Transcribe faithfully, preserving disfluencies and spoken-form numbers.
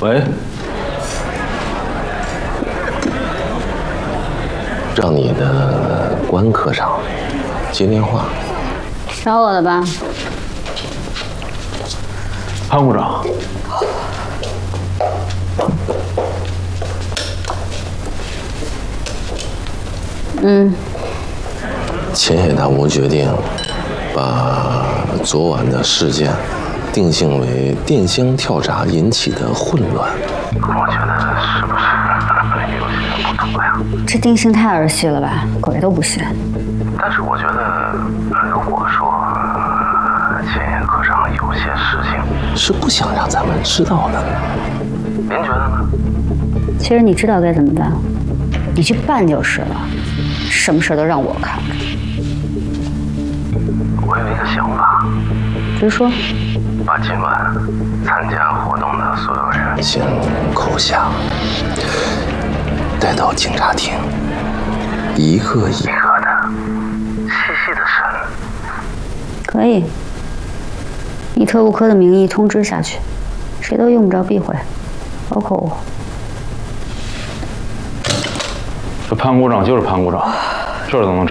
喂， 让你的关科长接电话。 找我的吧？ 潘股长。 嗯。 浅野大魔决定把昨晚的事件定性为电箱跳闸引起的混乱。我觉得是不是有些不妥呀？ 这定性太儿戏了吧，鬼都不信。 但是我觉得，如果说浅野科长有些事情是不想让咱们知道的，您觉得呢？ 其实你知道该怎么办，你去办就是了，什么事都让我看着。 我有一个想法， 直说。 把今晚参加活动的所有人先扣下，带到警察厅，一个一个的细细的审。 可以，以特务科的名义通知下去，谁都用不着避讳，包括我。 这潘股长就是潘股长，这儿都能找。